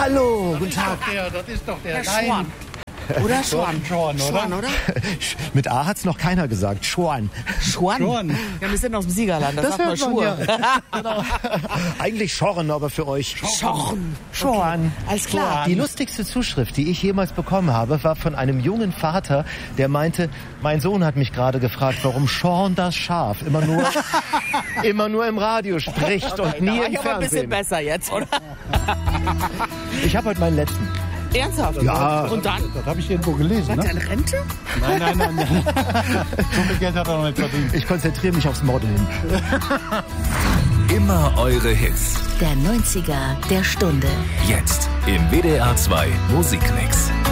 Hallo, guten Tag. Das ist doch der Schwan. Oder Schwan? Schwan, oder? Mit A hat's noch keiner gesagt. Schwan. Schwan? Ja, wir sind aus dem Siegerland, das sagt man Schur. Ja. Genau. Eigentlich Schorren, aber für euch. Schorren. Schwan. Okay. Alles klar. Die lustigste Zuschrift, die ich jemals bekommen habe, war von einem jungen Vater, der meinte, mein Sohn hat mich gerade gefragt, warum Sean das Schaf immer nur im Radio spricht und nie im Ich aber ein bisschen Fernsehen. besser jetzt, oder? Ich habe heute meinen letzten. Ernsthaft? Ja. Und dann? Das habe ich irgendwo gelesen. Hat Ne? er eine Rente? Nein. So viel Geld hat er noch nicht verdient. Ich konzentriere mich aufs Modeln. Immer eure Hits. Der 90er der Stunde. Jetzt im WDR 2 Musikmix.